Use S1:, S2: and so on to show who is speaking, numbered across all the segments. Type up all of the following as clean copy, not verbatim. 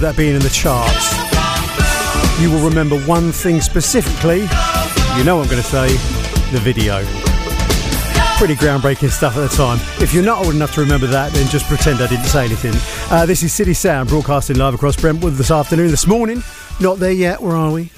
S1: That being in the charts, you will remember one thing specifically. You know what I'm going to say, the video. Pretty groundbreaking stuff at the time. If you're not old enough to remember that, then just pretend I didn't say anything. This is City Sound, broadcasting live across Brentwood this morning. Not there yet, where are we?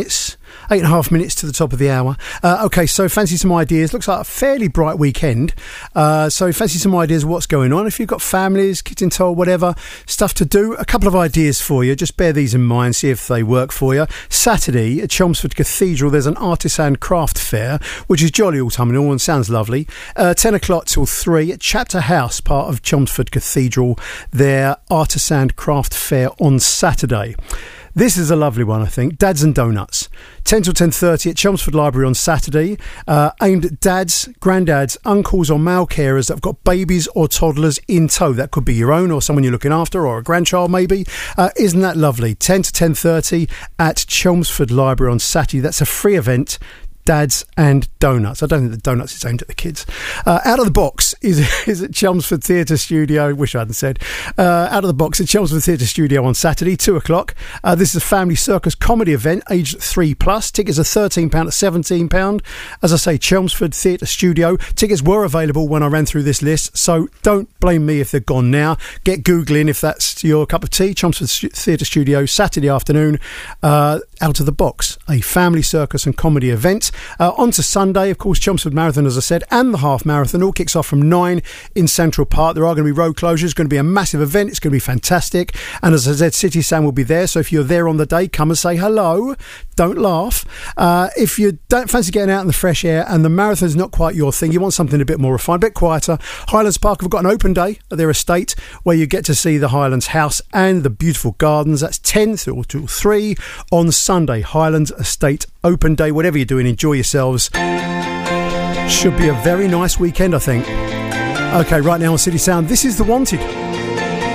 S1: 8.5 minutes to the top of the hour. Okay, so fancy some ideas. Looks like a fairly bright weekend. So fancy some ideas of what's going on. If you've got families, kids in tow, whatever, stuff to do, a couple of ideas for you. Just bear these in mind, see if they work for you. Saturday at Chelmsford Cathedral, there's an artisan craft fair, which is jolly autumnal and sounds lovely. 10 o'clock till 3 at Chapter House, part of Chelmsford Cathedral, their artisan craft fair on Saturday. This is a lovely one, I think. Dads and Donuts. 10 till 10:30 at Chelmsford Library on Saturday. Aimed at dads, granddads, uncles or male carers that have got babies or toddlers in tow. That could be your own or someone you're looking after or a grandchild maybe. Isn't that lovely? 10 to 10:30 at Chelmsford Library on Saturday. That's a free event. Dads and Donuts. I don't think the Donuts is aimed at the kids. Out of the Box is at Chelmsford Theatre Studio. Wish I hadn't said. Out of the Box at Chelmsford Theatre Studio on Saturday, 2 o'clock. This is a family circus comedy event, aged 3+. Tickets are £13 to £17. As I say, Chelmsford Theatre Studio. Tickets were available when I ran through this list, so don't blame me if they're gone now. Get Googling if that's your cup of tea. Chelmsford Theatre Studio, Saturday afternoon. Out of the Box, a family circus and comedy event. On to Sunday, of course, Chelmsford Marathon, as I said, and the half marathon all kicks off from 9 in Central Park. There are going to be road closures. It's going to be a massive event. It's going to be fantastic. And as I said, City Sound will be there. So if you're there on the day, come and say hello. Don't laugh. If you don't fancy getting out in the fresh air and the marathon's not quite your thing, you want something a bit more refined, a bit quieter, Highlands Park have got an open day at their estate where you get to see the Highlands House and the beautiful gardens. That's 10 till 3 on Sunday. Highlands Estate open day. Whatever you're doing, enjoy yourselves. Should be a very nice weekend, I think. Okay, right now on City Sound, this is The Wanted.